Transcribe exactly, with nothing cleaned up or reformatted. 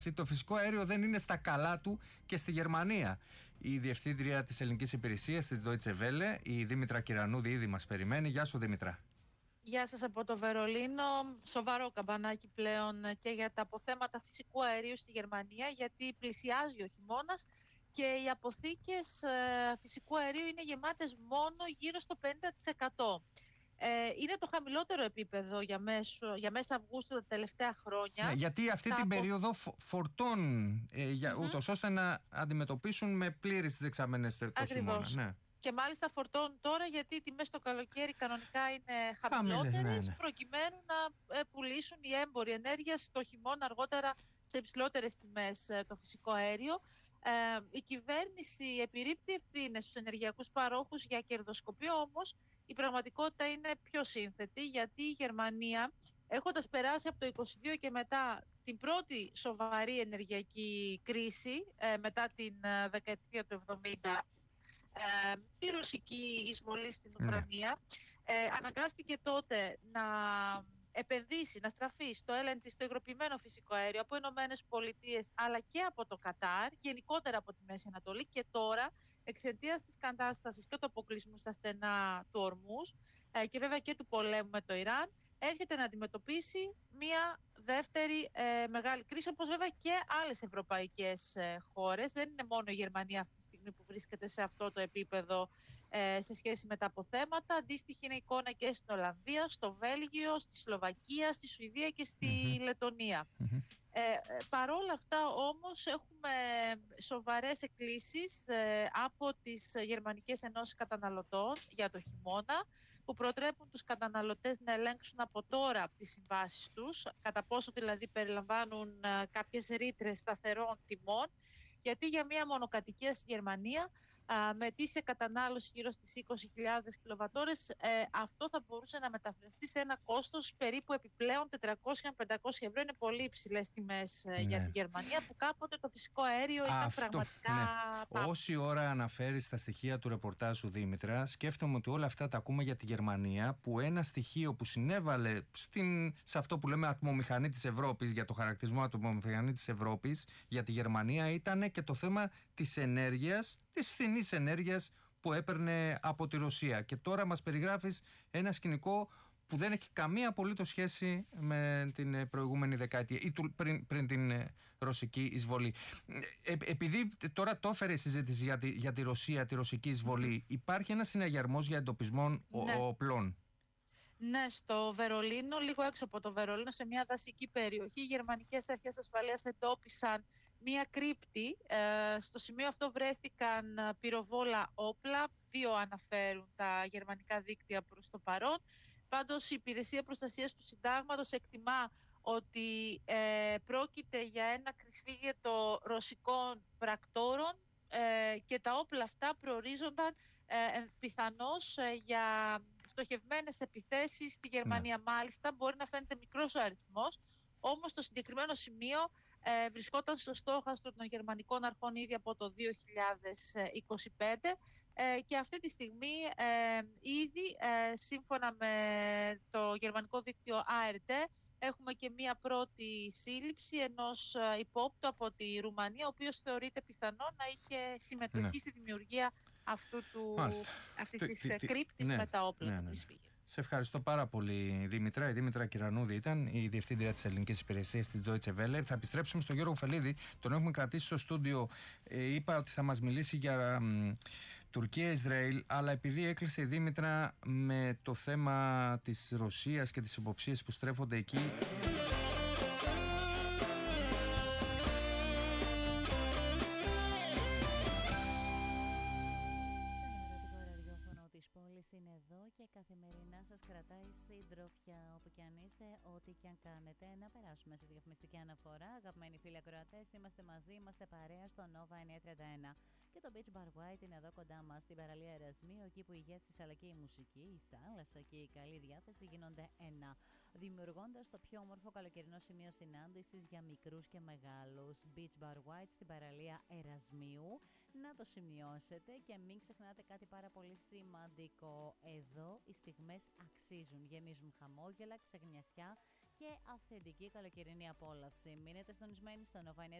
Το φυσικό αέριο δεν είναι στα καλά του και στη Γερμανία. Η διευθύντρια της ελληνικής υπηρεσίας της Deutsche Welle, η Δήμητρα Κυρανούδη, ήδη μας περιμένει. Γεια σου, Δήμητρα. Γεια σας από το Βερολίνο. Σοβαρό καμπανάκι πλέον και για τα αποθέματα φυσικού αερίου στη Γερμανία, γιατί πλησιάζει ο χειμώνας και οι αποθήκες φυσικού αερίου είναι γεμάτες μόνο γύρω στο πενήντα τοις εκατό. Ε, είναι το χαμηλότερο επίπεδο για, μέσο, για μέσα Αυγούστου τα τελευταία χρόνια. Ναι, γιατί αυτή την απο... περίοδο φορτώνουν ε, για, mm-hmm. ούτως ώστε να αντιμετωπίσουν με πλήρες δεξαμενές το, το χειμώνα. Ναι. Και μάλιστα φορτώνουν τώρα, γιατί οι τιμές το καλοκαίρι κανονικά είναι χαμηλότερες, ναι, ναι. προκειμένου να ε, πουλήσουν οι έμποροι ενέργειας το χειμώνα αργότερα σε υψηλότερες τιμές ε, το φυσικό αέριο. Ε, η κυβέρνηση επιρρύπτει ευθύνες στους ενεργειακούς παρόχους για κερδοσκοπία, όμως η πραγματικότητα είναι πιο σύνθετη, γιατί η Γερμανία, έχοντας περάσει από το είκοσι δύο και μετά την πρώτη σοβαρή ενεργειακή κρίση, ε, μετά την ε, δεκαετία του εβδομήντα, ε, τη ρωσική εισβολή στην Ουκρανία, ε, αναγκάστηκε τότε να επενδύσει, να στραφεί στο ελ εν τζι, στο υγροποιημένο φυσικό αέριο από Ηνωμένες Πολιτείες αλλά και από το Κατάρ, γενικότερα από τη Μέση Ανατολή, και τώρα εξαιτίας της κατάστασης και του αποκλεισμού στα στενά του Ορμούς ε, και βέβαια και του πολέμου με το Ιράν, έρχεται να αντιμετωπίσει μία δεύτερη ε, μεγάλη κρίση, όπως βέβαια και άλλες ευρωπαϊκές ε, χώρες. Δεν είναι μόνο η Γερμανία αυτή τη στιγμή που βρίσκεται σε αυτό το επίπεδο ε, σε σχέση με τα αποθέματα. Αντίστοιχη είναι η εικόνα και στην Ολλανδία, στο Βέλγιο, στη Σλοβακία, στη Σουηδία και στη mm-hmm. Λετονία. Mm-hmm. Ε, παρόλα αυτά όμως έχουμε σοβαρές εκκλήσεις ε, από τις Γερμανικές Ενώσεις Καταναλωτών για το χειμώνα, που προτρέπουν τους καταναλωτές να ελέγξουν από τώρα τις συμβάσεις τους, κατά πόσο δηλαδή περιλαμβάνουν ε, κάποιες ρήτρες σταθερών τιμών, γιατί για μία μονοκατοικία στη Γερμανία α, με ετήσια κατανάλωση γύρω στις είκοσι χιλιάδες κιλοβατόρες, ε, αυτό θα μπορούσε να μεταφραστεί σε ένα κόστος περίπου επιπλέον τετρακόσια με πεντακόσια ευρώ. Είναι πολύ υψηλές τιμές ε, ναι. για τη Γερμανία, που κάποτε το φυσικό αέριο ήταν αυτό, πραγματικά... Ναι. Όση ώρα αναφέρεις τα στοιχεία του ρεπορτάζ σου, Δήμητρα, σκέφτομαι ότι όλα αυτά τα ακούμε για τη Γερμανία, που ένα στοιχείο που συνέβαλε στην, σε αυτό που λέμε ατμομηχανή της Ευρώπης, για το χαρακτηρισμό ατμομηχανή της Ευρώπης για τη Γερμανία, ήταν και το θέμα της ενέργειας, της φθηνής ενέργειας που έπαιρνε από τη Ρωσία. Και τώρα μας περιγράφεις ένα σκηνικό που δεν έχει καμία απολύτως σχέση με την προηγούμενη δεκαετία ή του, πριν, πριν την ρωσική εισβολή. Ε, επειδή τώρα το έφερε η συζήτηση για τη, για τη Ρωσία, τη ρωσική εισβολή, υπάρχει ένας συναγερμός για εντοπισμό ναι. οπλών. Ναι, στο Βερολίνο, λίγο έξω από το Βερολίνο, σε μια δασική περιοχή, οι γερμανικές αρχές ασφαλείας εντόπισαν μια κρύπτη. Ε, στο σημείο αυτό βρέθηκαν πυροβόλα όπλα, δύο αναφέρουν τα γερμανικά δίκτυα προς το παρόν. Πάντως η Υπηρεσία Προστασίας του Συντάγματος εκτιμά ότι ε, πρόκειται για ένα κρυσφύγετο ρωσικών πρακτόρων ε, και τα όπλα αυτά προορίζονταν ε, πιθανώς ε, για στοχευμένες επιθέσεις στη Γερμανία. Ναι. Μάλιστα, μπορεί να φαίνεται μικρός ο αριθμός, όμως το συγκεκριμένο σημείο ε, βρισκόταν στο στόχαστρο των γερμανικών αρχών ήδη από το δύο χιλιάδες είκοσι πέντε ε, και αυτή τη στιγμή ε, ήδη ε, σύμφωνα με το γερμανικό δίκτυο έι αρ ντι έχουμε και μία πρώτη σύλληψη ενός υπόπτου από τη Ρουμανία, ο οποίος θεωρείται πιθανό να είχε συμμετοχή ναι. στη δημιουργία αυτού του, αυτής το, της τι, κρύπτης ναι, με τα όπλα ναι, ναι, ναι. του. Σε ευχαριστώ πάρα πολύ, Δήμητρα. Η Δήμητρα Κυρανούδη ήταν η διευθύντρια της ελληνικής υπηρεσίας της Deutsche Welle. Θα επιστρέψουμε στον Γιώργο Φελίδη. Τον έχουμε κρατήσει στο στούντιο. Ε, είπα ότι θα μας μιλήσει για Τουρκία-Ισραήλ, αλλά επειδή έκλεισε η Δήμητρα με το θέμα της Ρωσίας και τις υποψίες που στρέφονται εκεί. Είναι εδώ και καθημερινά σας κρατάει σύντροφια όπου και αν είστε, ό,τι και αν κάνετε. Να περάσουμε σε διαφημιστική αναφορά. Αγαπημένοι φίλοι ακροατές, είμαστε μαζί, είμαστε παρέα στο Nova εννιακόσια τριάντα ένα. Και το Beach Bar White είναι εδώ κοντά μας, στην παραλία Ερασμίου, εκεί που οι γεύσεις αλλά και η μουσική, η θάλασσα και η καλή διάθεση γίνονται ένα, δημιουργώντας το πιο όμορφο καλοκαιρινό σημείο συνάντησης για μικρούς και μεγάλους. Beach Bar White στην παραλία Ερασμίου. Να το σημειώσετε και μην ξεχνάτε κάτι πάρα πολύ σημαντικό. Εδώ οι στιγμές αξίζουν, γεμίζουν χαμόγελα, ξεγνιασιά και αυθεντική καλοκαιρινή απόλαυση. Μείνετε συντονισμένοι στο Nova